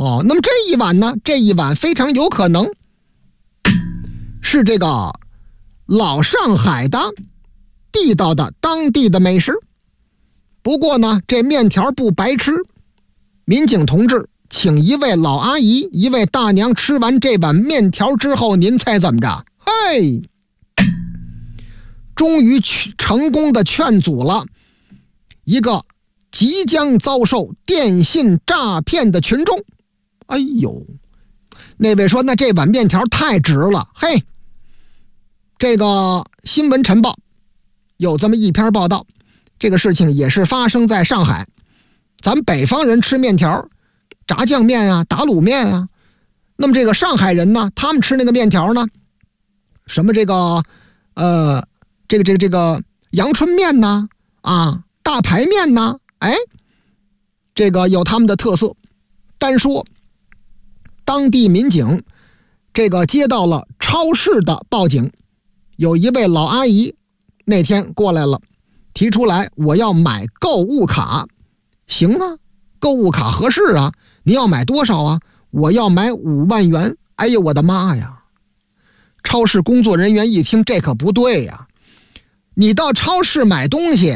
哦，那么这一碗呢？这一碗非常有可能是这个老上海的地道的当地的美食。不过呢，这面条不白吃。民警同志，请一位老阿姨、一位大娘吃完这碗面条之后，您猜怎么着？嘿，终于成功的劝阻了一个即将遭受电信诈骗的群众。哎呦，那位说那这碗面条太值了。嘿，这个新闻晨报有这么一篇报道，这个事情也是发生在上海。咱们北方人吃面条，炸酱面啊，打卤面啊。那么这个上海人呢，他们吃那个面条呢，什么这个阳春面呢，啊，大排面呢，哎，这个有他们的特色。单说当地民警这个接到了超市的报警，有一位老阿姨那天过来了，提出来我要买购物卡。行啊，购物卡合适啊，你要买多少啊？我要买5万元。哎呦我的妈呀，超市工作人员一听，这可不对呀，你到超市买东西，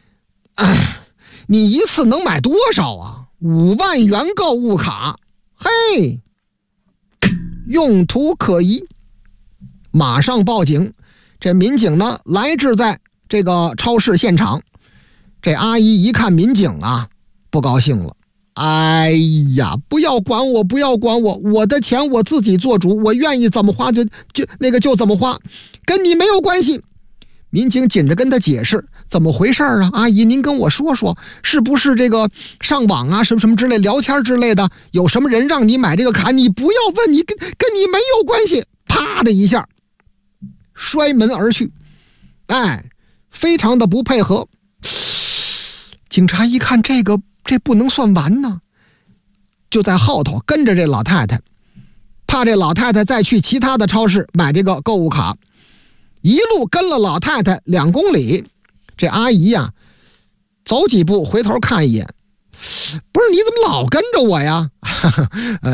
你一次能买多少啊？5万元购物卡，嘿，用途可疑，马上报警。这民警呢来至在这个超市现场，这阿姨一看民警啊，不高兴了。哎呀，不要管我，不要管我，我的钱我自己做主，我愿意怎么花就怎么花，跟你没有关系。民警紧着跟他解释怎么回事啊？阿姨您跟我说说，是不是这个上网啊什么之类聊天之类的，有什么人让你买这个卡？你不要问，你跟你没有关系。啪的一下摔门而去。哎，非常的不配合。警察一看这不能算完呢，就在后头跟着这老太太，怕这老太太再去其他的超市买这个购物卡，一路跟了老太太2公里。这阿姨呀，走几步回头看一眼，不是你怎么老跟着我呀？